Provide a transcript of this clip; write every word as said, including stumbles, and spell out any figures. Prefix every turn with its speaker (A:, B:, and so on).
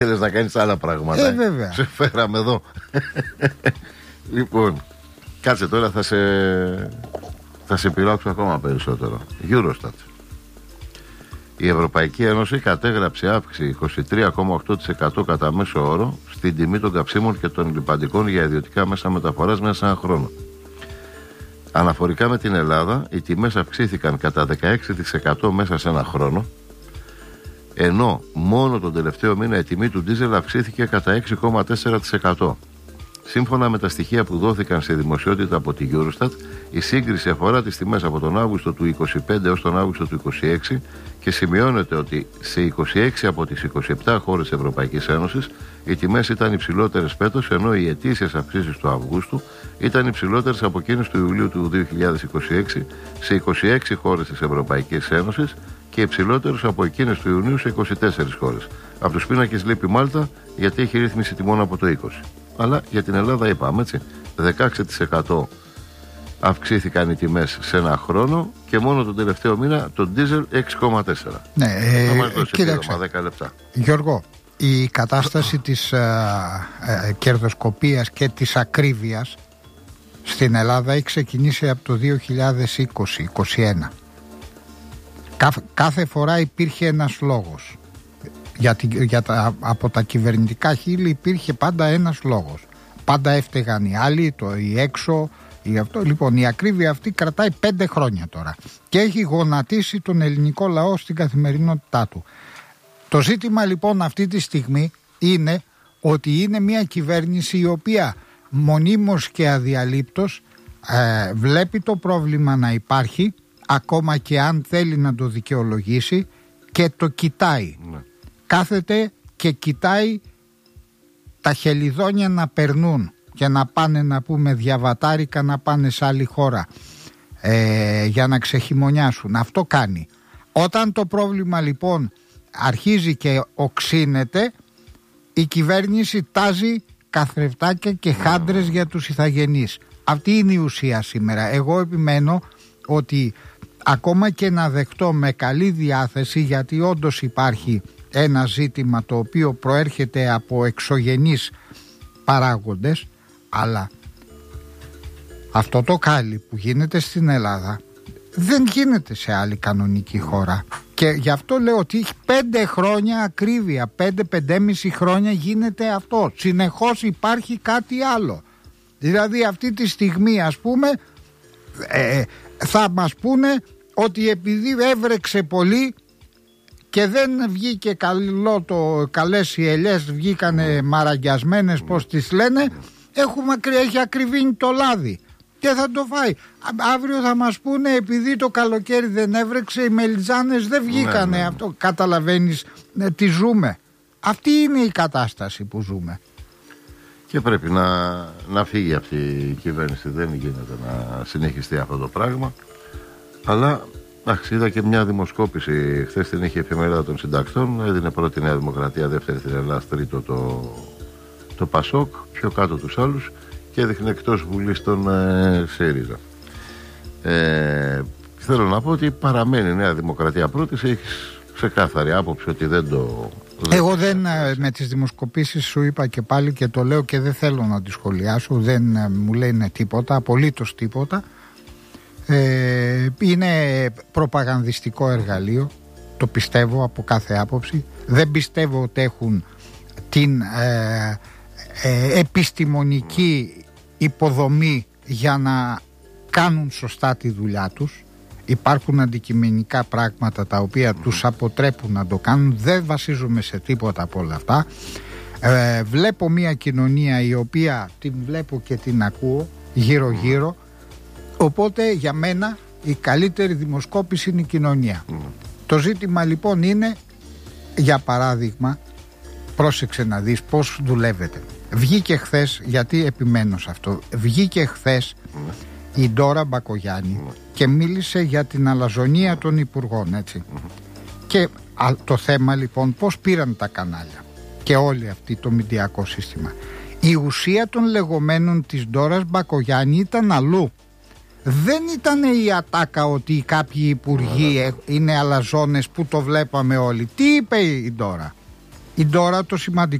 A: Θέλεις να κάνεις άλλα πράγματα.
B: Ε, βέβαια.
A: Σε φέραμε εδώ. Λοιπόν, κάτσε τώρα, θα σε, θα σε πειράξω ακόμα περισσότερο. Eurostat. Η Ευρωπαϊκή Ένωση κατέγραψε αύξηση είκοσι τρία κόμμα οκτώ τοις εκατό κατά μέσο όρο στην τιμή των καυσίμων και των λιπαντικών για ιδιωτικά μέσα μεταφοράς μέσα σε ένα χρόνο. Αναφορικά με την Ελλάδα, οι τιμές αυξήθηκαν κατά δεκαέξι τοις εκατό μέσα σε ένα χρόνο, ενώ μόνο τον τελευταίο μήνα η τιμή του ντίζελ αυξήθηκε κατά έξι κόμμα τέσσερα τοις εκατό. Σύμφωνα με τα στοιχεία που δόθηκαν σε δημοσιότητα από τη Eurostat, η σύγκριση αφορά τις τιμές από τον Αύγουστο του είκοσι πέντε έως τον Αύγουστο του είκοσι έξι και σημειώνεται ότι σε είκοσι έξι από τις είκοσι επτά χώρες της Ευρωπαϊκής Ένωσης οι τιμές ήταν υψηλότερες φέτος, ενώ οι ετήσιες αυξήσεις του Αυγούστου ήταν υψηλότερες από εκείνες του Ιουλίου του δύο χιλιάδες είκοσι έξι σε είκοσι έξι χώρες της Ευρωπαϊκής Ένωσης και υψηλότερες από εκείνες του Ιουνίου σε είκοσι τέσσερις χώρες. Από τους πίνακες λείπει η Μάλτα, γιατί έχει ρύθμιση τιμών από το είκοσι. Αλλά για την Ελλάδα είπαμε, έτσι, δεκαέξι τοις εκατό αυξήθηκαν οι τιμές σε ένα χρόνο και μόνο τον τελευταίο μήνα το ντίζελ έξι κόμμα τέσσερα.
B: Ναι, ε,
A: θα μας δώσει
B: κοίταξε,
A: δέκα λεπτά.
B: Γιώργο, η κατάσταση της ε, ε, κερδοσκοπίας και της ακρίβειας στην Ελλάδα έχει ξεκινήσει από το δύο χιλιάδες είκοσι είκοσι ένα. Κάθε, κάθε φορά υπήρχε ένας λόγος. Για, τη, για τα, από τα κυβερνητικά χείλη υπήρχε πάντα ένας λόγος. Πάντα έφταιγαν οι άλλοι, το η έξω, η αυτό. Λοιπόν, η ακρίβεια αυτή κρατάει πέντε χρόνια τώρα και έχει γονατίσει τον ελληνικό λαό στην καθημερινότητά του. Το ζήτημα λοιπόν αυτή τη στιγμή είναι ότι είναι μια κυβέρνηση η οποία μονίμως και αδιαλείπτως ε, βλέπει το πρόβλημα να υπάρχει, ακόμα και αν θέλει να το δικαιολογήσει, και το κοιτάει. Ναι. Κάθεται και κοιτάει τα χελιδόνια να περνούν και να πάνε, να πούμε, διαβατάρικα να πάνε σε άλλη χώρα ε, για να ξεχειμονιάσουν. Αυτό κάνει. Όταν το πρόβλημα λοιπόν αρχίζει και οξύνεται, η κυβέρνηση τάζει καθρεφτάκια και χάντρες για τους ηθαγενείς. Αυτή είναι η ουσία σήμερα. Εγώ επιμένω ότι ακόμα και να δεχτώ με καλή διάθεση, γιατί όντως υπάρχει ένα ζήτημα το οποίο προέρχεται από εξωγενείς παράγοντες, αλλά αυτό το κάλι που γίνεται στην Ελλάδα δεν γίνεται σε άλλη κανονική χώρα. Και γι' αυτό λέω ότι έχει πέντε χρόνια ακρίβεια, πέντε, πεντέμιση χρόνια γίνεται αυτό. Συνεχώς υπάρχει κάτι άλλο. Δηλαδή αυτή τη στιγμή, ας πούμε, ε, θα μας πούνε ότι επειδή έβρεξε πολύ και δεν βγήκε καλό το, καλές οι ελιές, βγήκανε μαραγκιασμένες, πώς τις λένε, έχουμε, έχει ακριβήνει το λάδι και θα το φάει. Αύριο θα μας πούνε επειδή το καλοκαίρι δεν έβρεξε, οι μελιτζάνες δεν βγήκανε. Ναι, ναι. Αυτό καταλαβαίνεις, ναι, τι ζούμε. Αυτή είναι η κατάσταση που ζούμε.
A: Και πρέπει να, να φύγει αυτή η κυβέρνηση. Δεν γίνεται να συνεχιστεί αυτό το πράγμα. Αλλά εντάξει, είδα και μια δημοσκόπηση. Χθες την είχε η Εφημερίδα των Συντακτών. Έδινε πρώτη Νέα Δημοκρατία, δεύτερη την Ελλάδα, τρίτο το, το Πασόκ, πιο κάτω τους άλλους, και έδειχνε εκτός Βουλής τον ε, ΣΥΡΙΖΑ. Ε, θέλω να πω ότι παραμένει η Νέα Δημοκρατία πρώτη. Έχεις ξεκάθαρη άποψη ότι δεν το...
B: Εγώ δεν, με τις δημοσκοπήσεις σου είπα και πάλι και το λέω και δεν θέλω να τη σχολιάσω, δεν μου λένε τίποτα, απολύτως τίποτα. Ε, είναι προπαγανδιστικό εργαλείο, το πιστεύω από κάθε άποψη. Δεν πιστεύω ότι έχουν την ε, ε, επιστημονική υποδομή για να κάνουν σωστά τη δουλειά τους. Υπάρχουν αντικειμενικά πράγματα τα οποία τους αποτρέπουν να το κάνουν. Δεν βασίζομαι σε τίποτα από όλα αυτά. ε, Βλέπω μια κοινωνία η οποία την βλέπω και την ακούω γύρω γύρω. Οπότε για μένα η καλύτερη δημοσκόπηση είναι η κοινωνία. Mm. Το ζήτημα λοιπόν είναι, για παράδειγμα, πρόσεξε να δεις πώς δουλεύετε. Βγήκε χθες, γιατί επιμένω σε αυτό, βγήκε χθες mm. η Ντόρα Μπακογιάννη mm. και μίλησε για την αλαζονία των υπουργών, έτσι. Mm. Και α, το θέμα λοιπόν πώς πήραν τα κανάλια και όλοι αυτοί το μηντιακό σύστημα. Η ουσία των λεγόμενων της Ντόρας Μπακογιάννη ήταν αλλού. Δεν ήταν η ατάκα ότι κάποιοι υπουργοί είναι αλαζόνες που το βλέπαμε όλοι. Τι είπε η Ντόρα? Η Ντόρα το σημαντικό